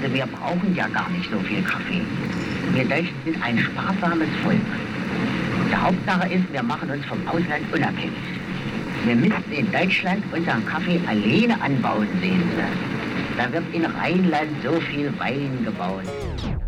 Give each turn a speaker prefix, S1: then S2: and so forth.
S1: Also wir brauchen ja gar nicht so viel Kaffee. Wir Deutschen sind ein sparsames Volk. Die Hauptsache ist, wir machen uns vom Ausland unabhängig. Wir müssten in Deutschland unseren Kaffee alleine anbauen, sehen Sie. Da wird in Rheinland so viel Wein gebaut.